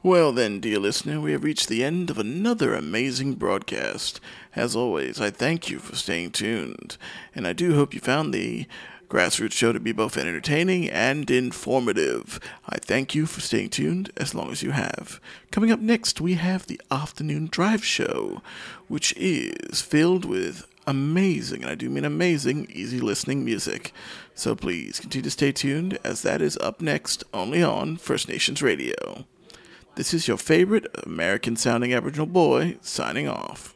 Well then, dear listener, we have reached the end of another amazing broadcast. As always, I thank you for staying tuned, and I do hope you found the Grassroots Show to be both entertaining and informative. I thank you for staying tuned as long as you have. Coming up next, we have the Afternoon Drive Show, which is filled with amazing, and I do mean amazing, easy listening music. So please continue to stay tuned, as that is up next only on First Nations Radio. This is your favorite American-sounding Aboriginal boy, signing off.